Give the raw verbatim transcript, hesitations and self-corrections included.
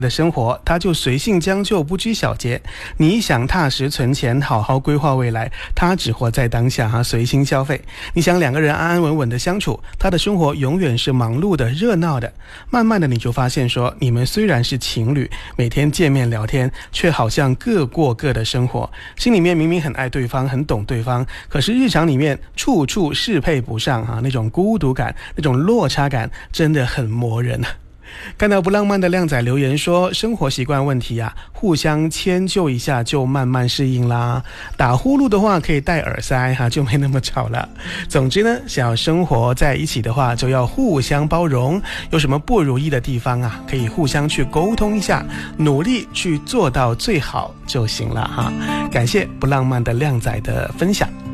的生活他就随性将就，不拘小节。你想踏实存钱，好好规划未来，他只活在当下哈，随心消费。你想两个人安安稳稳的相处，他的生活永远是忙碌的、热闹的。慢慢的你就发现说，你们虽然是情侣，每天见面聊天，却好像各过各的生活，心里面明明很爱对方，很懂对方，可是日常里面处处适配不上哈，那种孤独感，那种落差感真的很磨人。看到不浪漫的靓仔留言说，生活习惯问题啊，互相迁就一下就慢慢适应啦。打呼噜的话可以戴耳塞哈，就没那么吵了。总之呢，想要生活在一起的话，就要互相包容，有什么不如意的地方啊，可以互相去沟通一下，努力去做到最好就行了哈。感谢不浪漫的靓仔的分享。